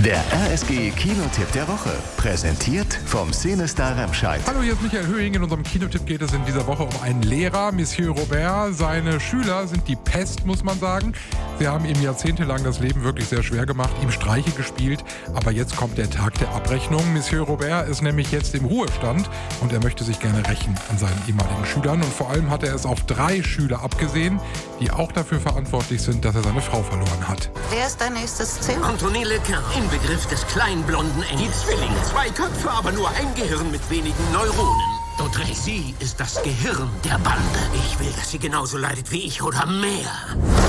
Der RSG Kinotipp der Woche, präsentiert vom Cinestar Remscheid. Hallo, hier ist Michael Höhing. In unserem Kinotipp geht es in dieser Woche um einen Lehrer, Monsieur Robert. Seine Schüler sind die Pest, muss man sagen. Sie haben ihm jahrzehntelang das Leben wirklich sehr schwer gemacht, ihm Streiche gespielt. Aber jetzt kommt der Tag der Abrechnung. Monsieur Robert ist nämlich jetzt im Ruhestand und er möchte sich gerne rächen an seinen ehemaligen Schülern. Und vor allem hat er es auf 3 Schüler abgesehen, die auch dafür verantwortlich sind, dass er seine Frau verloren hat. Wer ist dein nächstes Ziel? Anthony Lequin, Inbegriff des kleinen blonden Engels. Die Zwillinge, 2 Köpfe, aber nur ein Gehirn mit wenigen Neuronen. Dautrey, sie ist das Gehirn der Bande. Ich will, dass sie genauso leidet wie ich oder mehr.